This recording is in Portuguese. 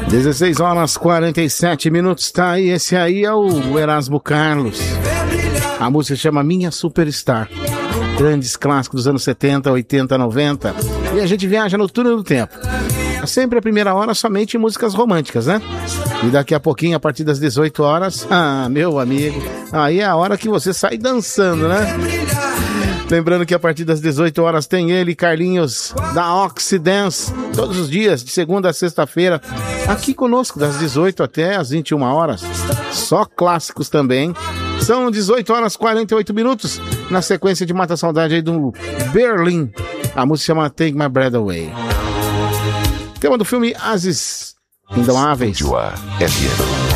16 horas 47 minutos, tá aí, esse aí é o Erasmo Carlos. A música chama Minha Superstar. Grandes clássicos dos anos 70, 80, 90. E a gente viaja no túnel do tempo. Sempre a primeira hora somente músicas românticas, né? E daqui a pouquinho, a partir das 18 horas, meu amigo, aí é a hora que você sai dançando, né? Lembrando que a partir das 18 horas tem ele, Carlinhos, da Oxidance, todos os dias, de segunda a sexta-feira, aqui conosco, das 18 até as 21 horas. Só clássicos também. São 18 horas 48 minutos, na sequência de Mata Saudade aí do Berlim. A música chama Take My Breath Away. Tema do filme Ases Indomáveis.